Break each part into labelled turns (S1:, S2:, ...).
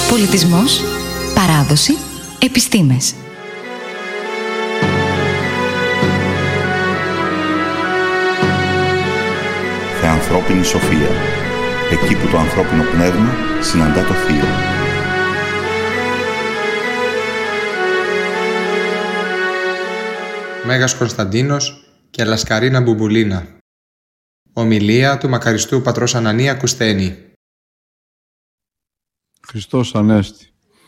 S1: Πολιτισμός, παράδοση, επιστήμες.
S2: Θεανθρώπινη σοφία. Εκεί που το ανθρώπινο πνεύμα συναντά το θείο.
S3: Μέγας Κωνσταντίνος και Λασκαρίνα Μπουμπουλίνα. Ομιλία του μακαριστού πατρός Ανανία Κουστένη.
S4: Χριστός Ανέστη.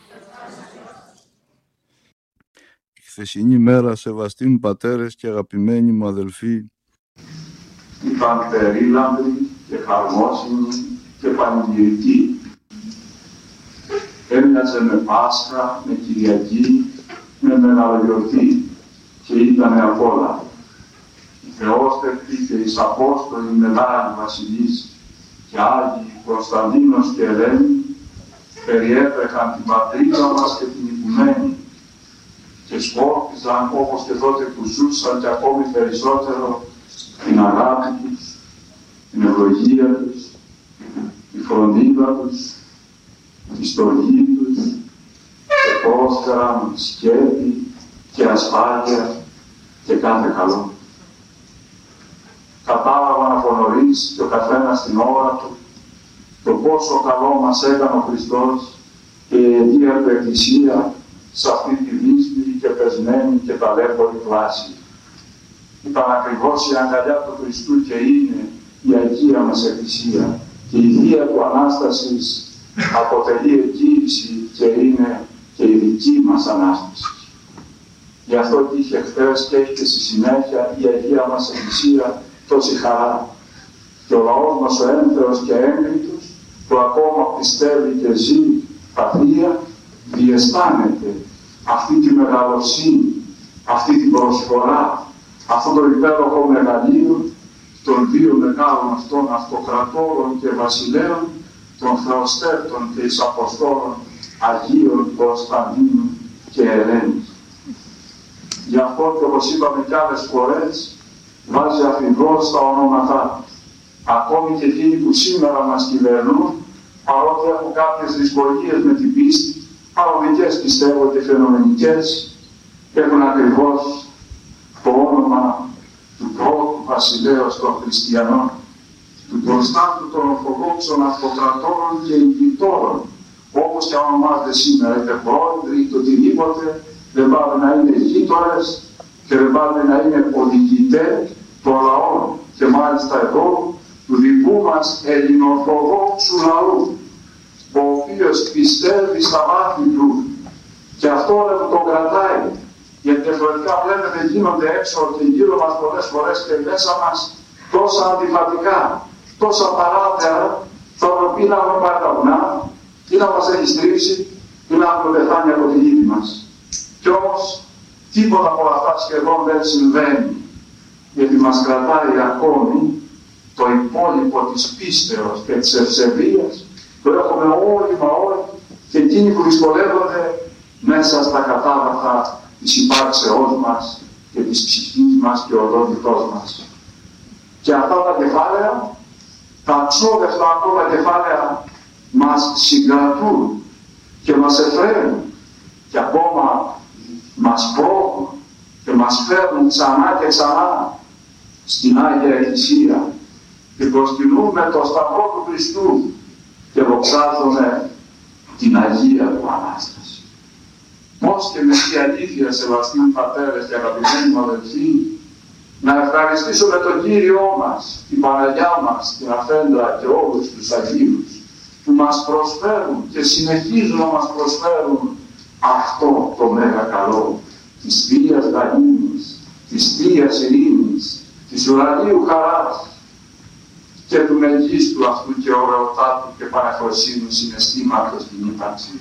S4: Η χθεσινή μέρα, σεβαστοί μου πατέρες και αγαπημένοι μου αδελφοί,
S5: ήταν περίλαμπρη και χαρμόσυνη και πανηγυρική. Έμοιαζε με Πάσχα, με Κυριακή, με Μεγαλογιορτή και ήτανε απ' όλα. Οι Θεόστευτοι και οι Απόστολοι μεγάλοι βασιλείς και Άγιοι Κωνσταντίνος και Ελένη περιέτρεχαν την πατρίδα μας και την οικουμένη και σκόρπιζαν όπως και τότε που ζούσαν και ακόμη περισσότερο την αγάπη τους, την ευλογία τους, τη φροντίδα τους, τη στοργή τους και πρόσφεραν σκέπη και ασφάλεια και κάθε καλό. Κατάλαβαν από νωρίς και ο καθένας στην ώρα του το πόσο καλό μας έκανε ο Χριστός και η αιτία του Εκκλησία σε αυτή τη δύσπηρη και πεσμένη και ταλέπορη κλάση. Ήταν ακριβώς η αγκαλιά του Χριστού και είναι η Αγία μας Εκκλησία και η Θεία του Ανάστασης αποτελεί εγγύηση και είναι και η δική μας Ανάσταση. Γι' αυτό και είχε χθες και έχει και στη συνέχεια η Αγία μας Εκκλησία τόση χαρά. Και ο λαός μας ο έμφεος και έγκριτος που ακόμα πιστεύει και ζει τα Θεία διαισθάνεται αυτή τη μεγαλοσύνη, αυτή την προσφορά, αυτό το υπέροχο μεγαλείο των δύο μεγάλων αυτών αυτοκρατόρων και βασιλέων, των Θεοστέφτων και εις Αποστόλων Αγίων Κωνσταντίνου και Ελένης. Γι' αυτό και όπως είπαμε κι άλλες φορές, βάζει αφιβώς τα ονόματά του. Ακόμη και εκείνοι που σήμερα μας κυβερνούν, παρότι έχουν κάποιες δυσκολίες με την πίστη, παροδικές πιστεύω και φαινομενικές, έχουν ακριβώς το όνομα του πρώτου βασιλέως των χριστιανών, του Κωνσταντίνου των Ορθοδόξων Αυτοκρατόρων και Ηγητόρων, όπως και ονομάζεται σήμερα, είτε πρόεδροι είτε οτιδήποτε, δεν πάνε να είναι γείτονες και δεν πάνε να είναι οδηγητές των λαών και μάλιστα εδώ του δικού μας ελληνοορθοδόξου λαού, ο οποίος πιστεύει στα μάτια του και αυτό δεν τον κρατάει. Γιατί διαφορετικά βλέπετε γίνονται έξω και γύρω μας πολλές φορές και μέσα μας τόσα αντιφατικά, τόσα παράτερα, θα πρέπει να έχουμε πάρει τα βουνά ή να μας έχει στρίψει ή να έχουμε πεθάνει από τη γη μας. Κι όμως τίποτα από αυτά σχεδόν δεν συμβαίνει, γιατί μας κρατάει ακόμη το υπόλοιπο της πίστεως και της ευσεβίας που έχουμε όλοι μα όλοι και εκείνοι που δυσκολεύονται μέσα στα κατάβαθα της υπάρξεώς μας και της ψυχής μας και οδότητός μας. Και αυτά τα κεφάλαια, τα αξόδευτα ακόμα κεφάλαια μας συγκρατούν και μας εφραίνουν και ακόμα μας πρόκουν και μας φέρνουν ξανά και ξανά στην Άγια Εκκλησία και προσκυνούμε το Σταυρό του Χριστού και δοξάζουμε την Αγία του Ανάσταση. Πώς και με τι αλήθεια, σεβαστοί μου πατέρες και αγαπημένοι μου αδελφοί, να ευχαριστήσουμε τον Κύριό μας, την Παναγιά μας, την Αφέντρα και όλους τους Αγίους που μας προσφέρουν και συνεχίζουν να μας προσφέρουν αυτό το μέγα καλό της Θείας Γαλήνης, της Θείας Ειρήνης, της ουρανίου χαράς και του μεγίστου αυτού και ωραιοτάτου και πανεχροσύνου συναισθήματος στην ύπαρξη.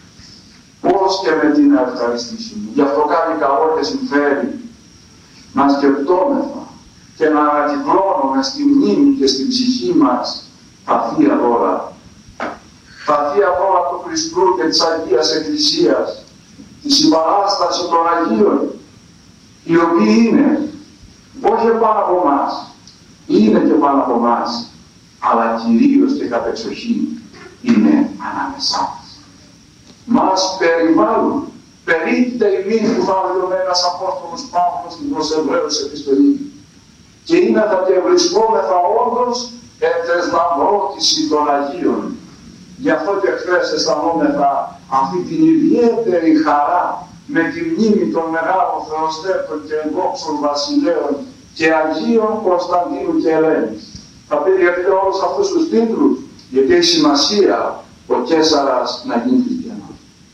S5: Πώς και με τι να ευχαριστήσουμε. Γι' αυτό κάνει καλό και συμφέρει να σκεπτόμεθα και να ανακυκλώνουμε στη μνήμη και στην ψυχή μας τα Θεία δώρα. Τα Θεία δώρα του Χριστού και της Αγίας Εκκλησίας, τη συμπαράσταση των Αγίων, οι οποίοι είναι όχι πάνω από εμάς, είναι και πάνω από εμάς, αλλά κυρίως και κατ' εξοχήν είναι ανάμεσά μας. μας περιβάλλουν. Περίπτε ημίν που θα λέει ένας Απόστολος Παύλος στην προς Εβραίους επιστολή. Και είναι τα και βρισκόμεθα όντως εν τες λαμπρότηση των Αγίων. Γι' αυτό και χθες αισθανόμεθα αυτή την ιδιαίτερη χαρά με τη μνήμη των μεγάλων θεοστέτων και ενδόξων βασιλέων και Αγίων Κωνσταντίνου και Ελένης. Θα πει γιατί όλους αυτούς τους τίτλους, γιατί έχει σημασία ο Καίσαρας να γίνει χριστιανός.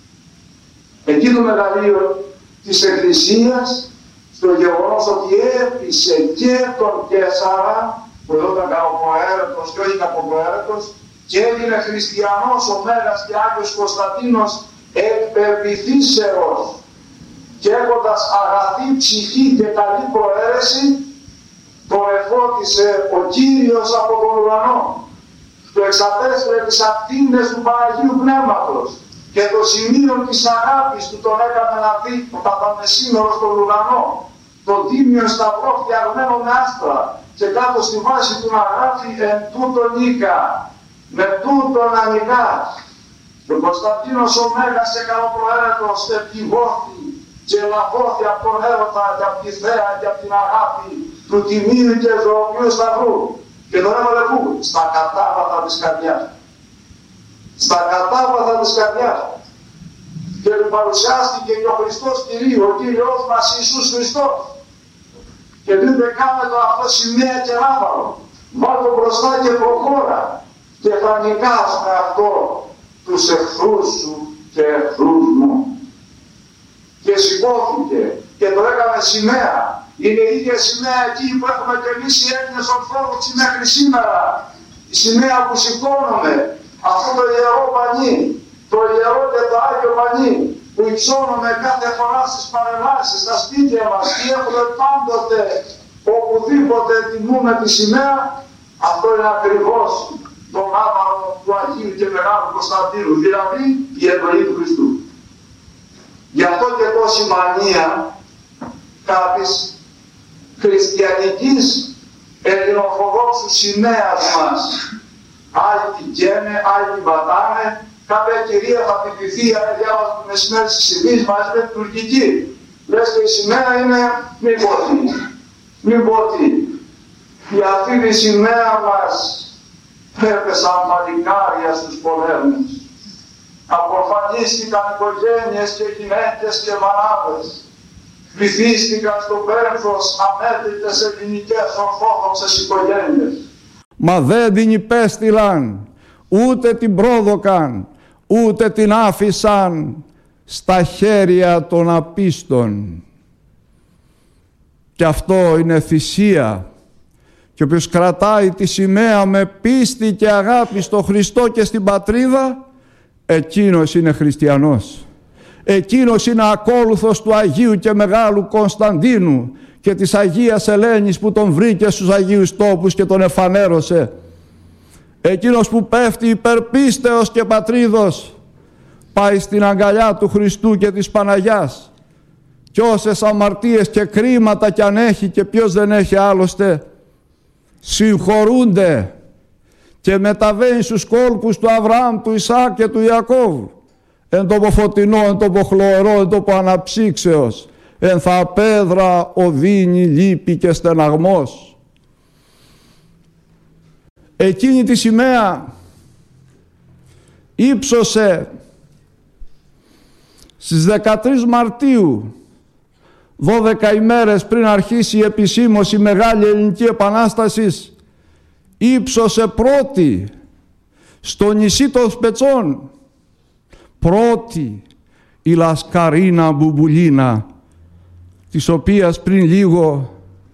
S5: Εκεί το μεγαλείο της Εκκλησίας, στο γεγονός ότι έπεισε και τον Καίσαρα, που εδώ ήταν καλοπροαίρετος και όχι κακοπροαίρετος, και έγινε χριστιανός ο Μέγας και Άγιος Κωνσταντίνος εκ πεποιθήσεως, και έχοντας αγαθή ψυχή και καλή προαίρεση, τον εφώτισε ο Κύριος από τον ουρανό. Το εξαπέστρε τις ακτίνες του Παναγίου Πνεύματος και το σημείο της αγάπης του τον έκανε να δει όταν με σήμερα στον ουρανό, τον τίμιο σταυρό φτιαγμένο με άστρα, και κάτω στη βάση του να γράφει εν τούτον νίκα, με τούτον ανικάς. Ο Κωνσταντίνος ο Μέγας και καλοπροαίρετος ευτυχώθη και λαβώθη από τον έρωτα και από τη θέα και από την αγάπη του τιμίου και ζωοποιού σταυρού. Και τον έβαλε πού? Στα κατάβαθα της καρδιάς. Στα κατάβαθα της καρδιάς. Και του παρουσιάστηκε και ο Χριστός Κυρίου, ο Κύριος μας Ιησούς Χριστός. Και του είπε κάνε το αυτό σημαία και λάβαρο. Βάλ' το μπροστά και προχώρα. Και θα νικάς με αυτό τους εχθρούς σου και εχθρούς μου. Και σηκώθηκε και το έκανε σημαία. Είναι η ίδια σημαία εκεί που έχουμε και εμείς οι Έλληνες Ορθόδοξοι μέχρι σήμερα. Η σημαία που σηκώνουμε, αυτό το ιερό πανί, το ιερό και το Άγιο πανί, που υψώνουμε κάθε φορά στις παρεμβάσεις, στα σπίτια μας, και έχουμε πάντοτε, οπουδήποτε τιμούμε τη σημαία, αυτό είναι ακριβώς το άβαρο του Αγίου και Μεγάλου Κωνσταντίνου, δηλαδή η εντολή του Χριστού. Γι' αυτό και τόση μανία κάποιης χριστιανικής ελληνοορθοδόξου σημαίας μας. Άλλοι την καίνε, άλλοι την πατάνε. Κάποια κυρία θα πηδηθεί, αν διάβαζε το μεσημέρι στις ειδήσεις μαζί με την τουρκική. Λες και η σημαία είναι μην πω τι. Για αυτή τη σημαία μας έπεσαν παλικάρια στους πολέμους. Αποφανίστηκαν οικογένειες και γυναίκες και μανάδες. Βυθίστηκαν στο πένθος αμέτρητες ελληνικές ορθόδοξες οικογένειες.
S4: Μα δεν την υπέστειλαν, ούτε την πρόδοκαν, ούτε την άφησαν στα χέρια των απίστων. Και αυτό είναι θυσία. Και όποιος κρατάει τη σημαία με πίστη και αγάπη στο Χριστό και στην πατρίδα, εκείνος είναι χριστιανός. Εκείνος είναι ακόλουθος του Αγίου και Μεγάλου Κωνσταντίνου και της Αγίας Ελένης που τον βρήκε στους Αγίους Τόπους και τον εφανέρωσε. Εκείνος που πέφτει υπερπίστεως και πατρίδος πάει στην αγκαλιά του Χριστού και της Παναγιάς. Κι όσες αμαρτίες και κρίματα κι αν έχει, και ποιος δεν έχει άλλωστε, συγχωρούνται και μεταβαίνει στους κόλπους του Αβραάμ, του Ισαάκ και του Ιακώβ, εν τόπο φωτεινό, εν τόπο χλωερό, εν τόπο αναψύξεως, εν θα πέδρα οδύνη, λύπη και στεναγμός. Εκείνη τη σημαία ύψωσε στις 13 Μαρτίου, 12 ημέρες πριν αρχίσει η επισήμως η Μεγάλη Ελληνική Επανάσταση, ύψωσε πρώτη στο νησί των Σπετσών, πρώτη η Λασκαρίνα Μπουμπουλίνα, της οποίας πριν λίγο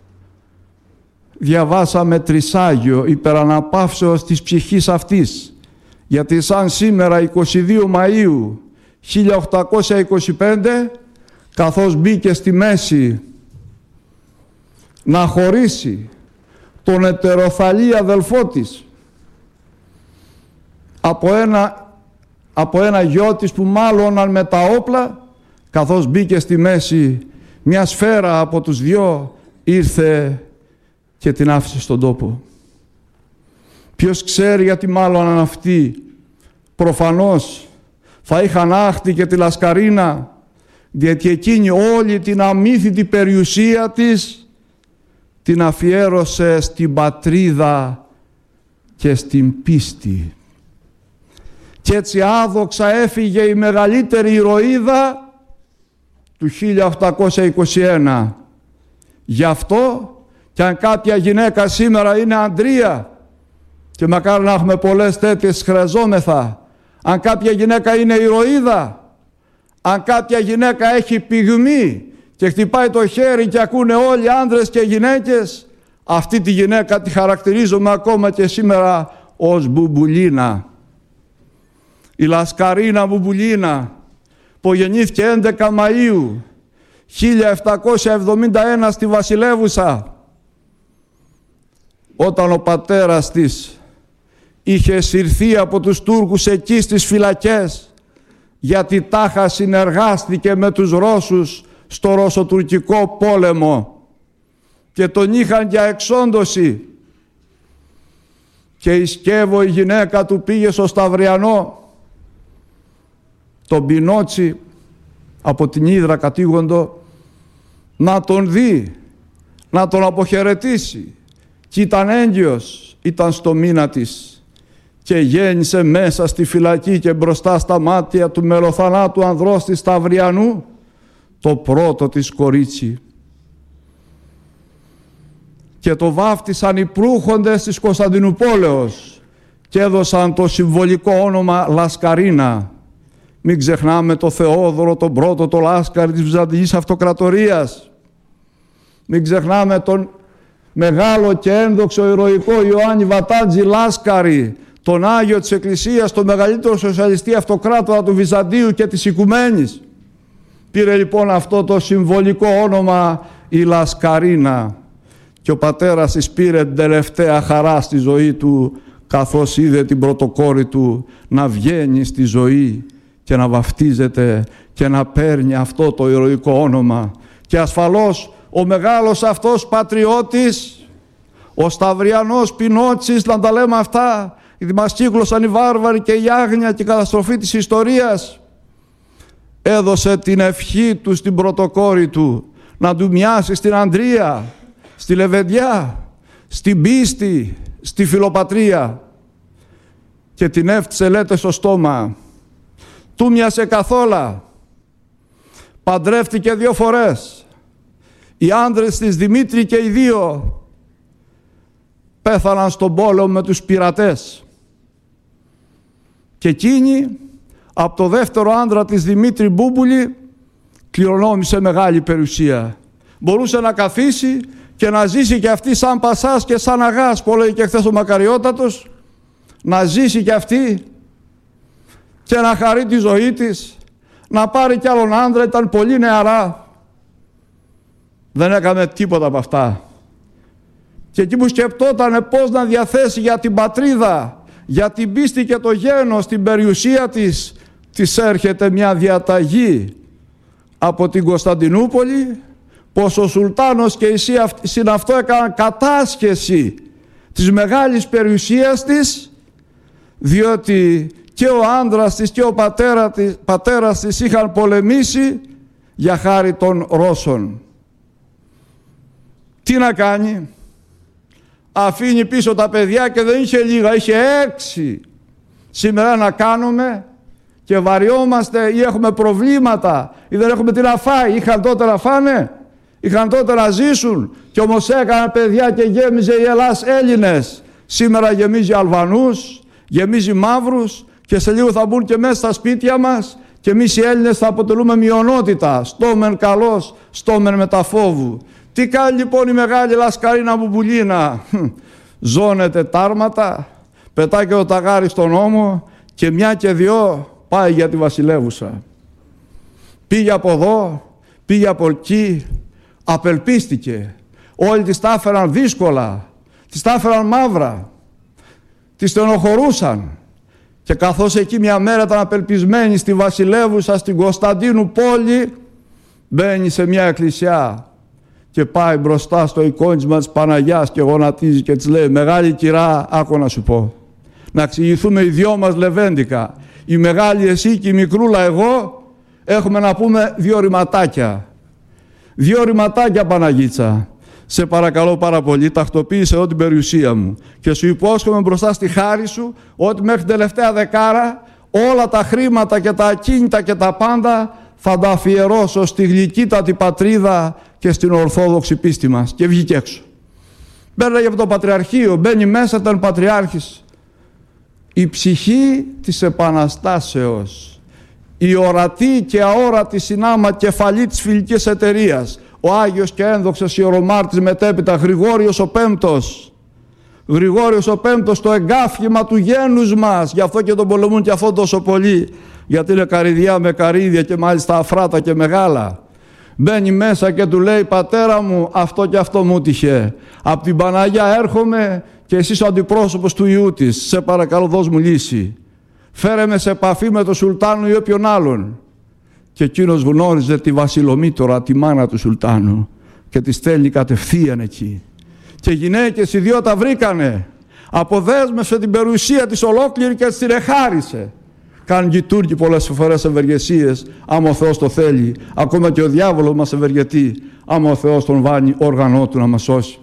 S4: διαβάσαμε τρισάγιο υπεραναπαύσεως της ψυχής αυτής, γιατί σαν σήμερα 22 Μαΐου 1825, καθώς μπήκε στη μέση να χωρίσει τον ετεροθαλή αδελφό της από ένα γιο της που μάλλοναν με τα όπλα, καθώς μπήκε στη μέση μια σφαίρα από τους δυο, ήρθε και την άφησε στον τόπο. Ποιος ξέρει γιατί μάλλοναν αυτοί? Προφανώς θα είχαν άχτη και τη Λασκαρίνα, διότι εκείνη όλη την αμύθιτη περιουσία της την αφιέρωσε στην πατρίδα και στην πίστη. Και έτσι άδοξα έφυγε η μεγαλύτερη ηρωίδα του 1821. Γι' αυτό και αν κάποια γυναίκα σήμερα είναι αντρία, και μακάρι να έχουμε πολλές τέτοιες, χρειαζόμεθα, αν κάποια γυναίκα είναι ηρωίδα, αν κάποια γυναίκα έχει πυγμή και χτυπάει το χέρι και ακούνε όλοι άντρες και γυναίκες, αυτή τη γυναίκα τη χαρακτηρίζουμε ακόμα και σήμερα ως Μπουμπουλίνα. Η Λασκαρίνα Μπουμπουλίνα, που γεννήθηκε 11 Μαΐου 1771 στη Βασιλεύουσα, όταν ο πατέρας της είχε συρθεί από τους Τούρκους εκεί στις φυλακές, γιατί τάχα συνεργάστηκε με τους Ρώσους στο Ρωσοτουρκικό πόλεμο και τον είχαν για εξόντωση. Και η Σκεύο, η γυναίκα του, πήγε στο Σταυριανό, τον Πινότσι, από την Ύδρα κατήγοντο, να τον δει, να τον αποχαιρετήσει. Και ήταν έγκυος, ήταν στο μήνα της, και γέννησε μέσα στη φυλακή και μπροστά στα μάτια του μελοθανάτου ανδρός της Σταυριανού το πρώτο της κορίτσι. Και το βάφτισαν οι προύχοντες της Κωνσταντινουπόλεως και έδωσαν το συμβολικό όνομα Λασκαρίνα. Μην ξεχνάμε το Θεόδωρο, τον πρώτο, το Λάσκαρη της Βυζαντινής Αυτοκρατορίας. Μην ξεχνάμε τον μεγάλο και ένδοξο ηρωικό Ιωάννη Βατάντζη Λάσκαρη, τον Άγιο της Εκκλησίας, τον μεγαλύτερο σοσιαλιστή αυτοκράτορα του Βυζαντίου και της Οικουμένης. Πήρε λοιπόν αυτό το συμβολικό όνομα η Λασκαρίνα, και ο πατέρας της πήρε την τελευταία χαρά στη ζωή του, καθώς είδε την πρωτοκόρη του να βγαίνει στη ζωή και να βαφτίζεται και να παίρνει αυτό το ηρωικό όνομα. Και ασφαλώς ο μεγάλος αυτός πατριώτης, ο Σταυριανός Πινότσης, να τα λέμε αυτά, γιατί μας κύκλωσαν οι βάρβαροι και η άγνοια και η καταστροφή της ιστορίας, έδωσε την ευχή του στην πρωτοκόρη του να του μοιάσει στην Ανδρεία, στη Λεβεντιά, στην πίστη, στη φιλοπατρία, και την έφτιασε, λέτε, στο στόμα. Του μοιάσε καθόλα. Παντρεύτηκε 2 φορές. Οι άντρες της Δημήτρη και οι 2 πέθαναν στον πόλεμο με τους πειρατές. Και εκείνη από το δεύτερο άντρα της Δημήτρη Μπούμπουλη κληρονόμησε μεγάλη περιουσία. Μπορούσε να καθίσει και να ζήσει και αυτή σαν Πασάς και σαν Αγάς, που λέει και χθες ο Μακαριότατος, να ζήσει και αυτή και να χαρεί τη ζωή της, να πάρει κι άλλον άντρα. Ήταν πολύ νεαρά, δεν έκαμε τίποτα από αυτά. Και εκεί που σκεπτότανε πώς να διαθέσει για την πατρίδα, για την πίστη και το γένος, την περιουσία της, της έρχεται μια διαταγή από την Κωνσταντινούπολη, πως ο Σουλτάνος και η συναυτό έκαναν κατάσχεση της μεγάλης περιουσίας της, διότι και ο άντρας της και ο πατέρας της είχαν πολεμήσει για χάρη των Ρώσων. Τι να κάνει? Αφήνει πίσω τα παιδιά, και δεν είχε λίγα, είχε 6 σήμερα να κάνουμε, και βαριόμαστε ή έχουμε προβλήματα ή δεν έχουμε τι να φάει. Είχαν τότε να φάνε, είχαν τότε να ζήσουν, και όμως έκαναν παιδιά και γέμιζε η Ελλάς Έλληνες. Σήμερα γεμίζει Αλβανούς, γεμίζει Μαύρους, και σε λίγο θα μπουν και μέσα στα σπίτια μας, και εμείς οι Έλληνες θα αποτελούμε μειονότητα. Στόμεν καλός, στόμεν μεταφόβου. Τι κάνει λοιπόν η μεγάλη Λασκαρίνα Μπουμπουλίνα? Ζώνεται τάρματα, πετάει και το ταγάρι στον ώμο, και 1 και 2 πάει για τη Βασιλεύουσα. Πήγε από εδώ, πήγε από εκεί, απελπίστηκε. Όλοι της τα έφεραν δύσκολα, της τα έφεραν μαύρα, της στενοχωρούσαν. Και καθώς εκεί μια μέρα ήταν απελπισμένη στη Βασιλεύουσα, στην Κωνσταντίνου πόλη, μπαίνει σε μια εκκλησιά και πάει μπροστά στο εικόνισμα της Παναγιάς και γονατίζει και της λέει: «Μεγάλη κυρά, άκου να σου πω, να εξηγηθούμε οι 2 μας λεβέντικα. η μεγάλη εσύ και η μικρούλα εγώ, έχουμε να πούμε 2 ρηματάκια. 2 ρηματάκια, Παναγίτσα. Σε παρακαλώ πάρα πολύ, τακτοποίησε εδώ την περιουσία μου και σου υπόσχομαι μπροστά στη χάρη σου ότι μέχρι τελευταία δεκάρα όλα τα χρήματα και τα ακίνητα και τα πάντα θα τα αφιερώσω στη γλυκύτατη πατρίδα και στην ορθόδοξη πίστη μας. Και βγήκε έξω. Μπαίναγε από το Πατριαρχείο, μπαίνει μέσα, ήταν Πατριάρχης. Η ψυχή της Επαναστάσεως, η ορατή και αόρατη συνάμα κεφαλή της φιλικής εταιρείας, ο Άγιος και ένδοξος ιερομάρτης μετέπειτα Γρηγόριος ο Πέμπτος. Γρηγόριος ο Πέμπτος, το εγκάφημα του γένους μας, γι' αυτό και τον πολεμούν και αυτό τόσο πολύ, γιατί είναι καρυδιά με καρύδια και μάλιστα αφράτα και μεγάλα. Μπαίνει μέσα και του λέει, πατέρα μου, αυτό και αυτό μου τύχε. Απ' την Παναγιά έρχομαι και εσύ ο αντιπρόσωπος του Ιού της. Σε παρακαλώ, δώσ' μου λύση. Φέρε με σε επαφή με τον Σουλτάνο ή όποιον άλλον. Και εκείνος γνώριζε τη Βασιλομήτωρα, τη μάνα του Σουλτάνου, και τη στέλνει κατευθείαν εκεί. Και οι γυναίκες οι 2 τα βρήκανε. Αποδέσμευσε την περιουσία της ολόκληρη και την εχάρισε. Κάνουν και οι Τούρκοι πολλές φορές ευεργεσίες, άμα ο Θεός το θέλει. Ακόμα και ο διάβολος μας ευεργετεί, άμα ο Θεός τον βάνει όργανό του να μας σώσει.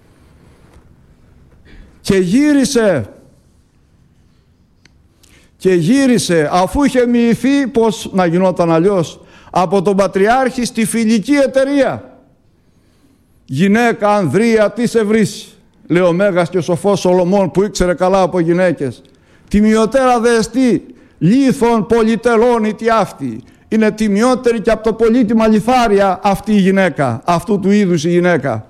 S4: Και γύρισε αφού είχε μοιηθεί, πώς να γινόταν αλλιώς, από τον Πατριάρχη στη φιλική εταιρεία. Γυναίκα Ανδρεία, τι σε βρίσει, λέει ο Μέγας και ο σοφός Σολομών, που ήξερε καλά από γυναίκες. Τιμιωτέρα δε εστί, λίθον πολυτελώνει τι αυτή. Είναι τιμιότερη και από το πολύτιμα λιθάρια αυτή η γυναίκα, αυτού του είδους η γυναίκα.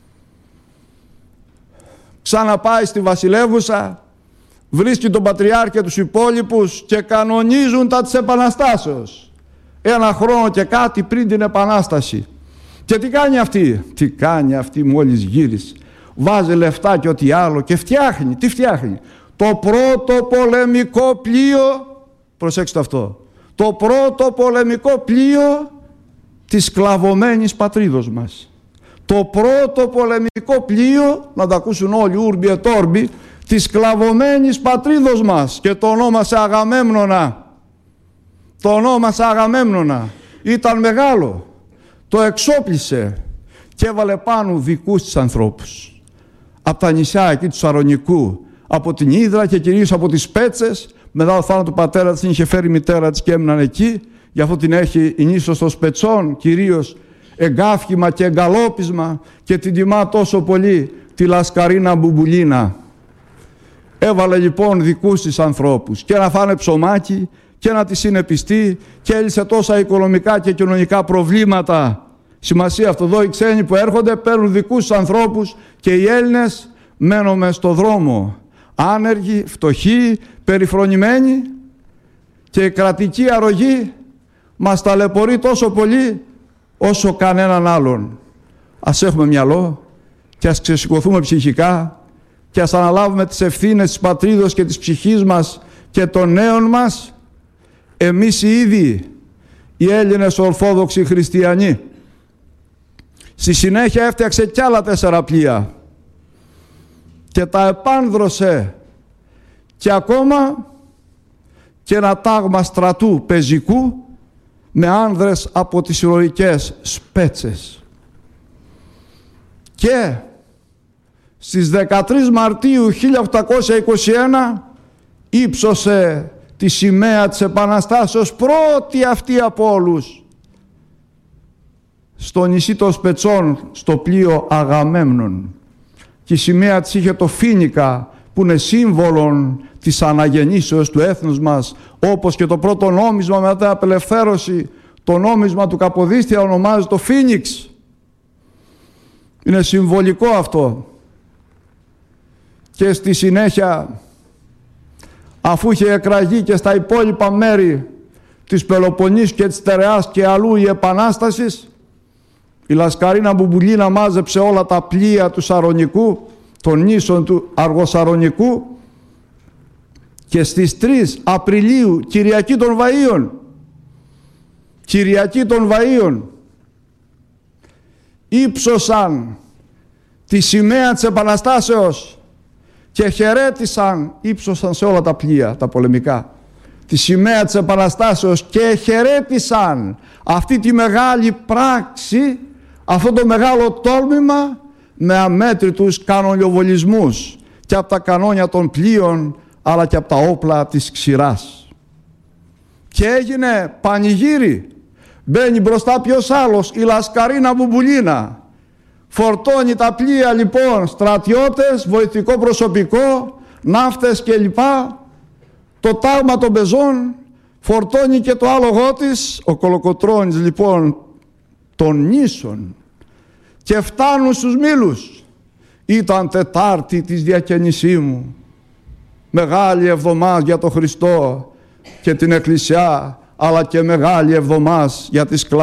S4: Ξαναπάει στη βασιλεύουσα, βρίσκει τον Πατριάρχη και τους υπόλοιπους και κανονίζουν τα της Επαναστάσεως. 1 χρόνο και κάτι πριν την Επανάσταση. Και τι κάνει αυτή? Τι κάνει αυτή μόλις γύρισε? Βάζει λεφτά και ό,τι άλλο και φτιάχνει. Τι φτιάχνει? Το πρώτο πολεμικό πλοίο, προσέξτε αυτό, το πρώτο πολεμικό πλοίο της σκλαβωμένης πατρίδος μας. Το πρώτο πολεμικό πλοίο, να τα ακούσουν όλοι, ούρμπι ετόρμπι, της σκλαβωμένης πατρίδος μας, και το ονόμασε Αγαμέμνονα. Το ονόμασε Αγαμέμνονα. Ήταν μεγάλο. Το εξόπλισε και έβαλε πάνω δικούς της ανθρώπους. Από τα νησιά εκεί του Σαρονικού, από την Ύδρα και κυρίως από τις Πέτσες. Μετά το θάνατο του πατέρα της είχε φέρει η μητέρα της και έμειναν εκεί. Γι' αυτό την έχει η νήσος των Σπετσών, κυρίως εγκάφημα και εγκαλόπισμα, και την τιμά τόσο πολύ τη Λασκαρίνα Μπουμπουλίνα. Έβαλε λοιπόν δικούς της ανθρώπους και να φάνε ψωμάκι και να τη συνεπιστεί, και έλυσε τόσα οικονομικά και κοινωνικά προβλήματα. Σημασία αυτό εδώ, οι ξένοι που έρχονται παίρνουν δικούς τους ανθρώπους και οι Έλληνες μένουμε στο δρόμο, άνεργοι, φτωχοί, περιφρονημένοι, και η κρατική αρρωγή μας ταλαιπωρεί τόσο πολύ όσο κανέναν άλλον. Ας έχουμε μυαλό και ας ξεσηκωθούμε ψυχικά και ας αναλάβουμε τις ευθύνες της πατρίδος και της ψυχής μας και των νέων μας, εμείς οι ίδιοι, οι Έλληνες Ορθόδοξοι Χριστιανοί. Στη συνέχεια έφτιαξε κι άλλα 4 πλοία και τα επάνδρωσε, και ακόμα και ένα τάγμα στρατού πεζικού με άνδρες από τις ηρωικές Σπέτσες. Και στις 13 Μαρτίου 1821 ύψωσε τη σημαία της Επαναστάσεως, πρώτη αυτή από όλους, στο νησί των Σπετσών, στο πλοίο Αγαμέμνων. Και η σημαία της είχε το φοίνικα, που είναι σύμβολον της αναγεννήσεως του έθνους μας, όπως και το πρώτο νόμισμα μετά την απελευθέρωση, το νόμισμα του Καποδίστρια, ονομάζεται το Φίνιξ. Είναι συμβολικό αυτό. Και στη συνέχεια, αφού είχε εκραγεί και στα υπόλοιπα μέρη της Πελοποννήσου και της Τερεάς και αλλού η Επανάσταση, η Λασκαρίνα Μπουμπουλίνα μάζεψε όλα τα πλοία του Σαρονικού, των νήσων του Αργοσαρονικού, και στις 3 Απριλίου, Κυριακή των Βαΐων, ύψωσαν τη σημαία της Επαναστάσεως και χαιρέτησαν, ύψωσαν σε όλα τα πλοία, τα πολεμικά, τη σημαία της Επαναστάσεως και χαιρέτησαν αυτή τη μεγάλη πράξη, αυτό το μεγάλο τόλμημα με αμέτρητους κανονιοβολισμούς και από τα κανόνια των πλοίων αλλά και από τα όπλα της ξηράς. Και έγινε πανηγύρι. Μπαίνει μπροστά ποιος άλλος? Η Λασκαρίνα Μπουμπουλίνα. Φορτώνει τα πλοία λοιπόν, στρατιώτες, βοηθικό προσωπικό, ναύτες κλπ. Το τάγμα των πεζών, φορτώνει και το άλογό της, ο Κολοκοτρώνης λοιπόν, των νήσων, και φτάνουν στους Μήλους. Ήταν Τετάρτη της Διακαινησίμου, μεγάλη εβδομάδα για τον Χριστό και την Εκκλησιά, αλλά και μεγάλη εβδομάδα για τις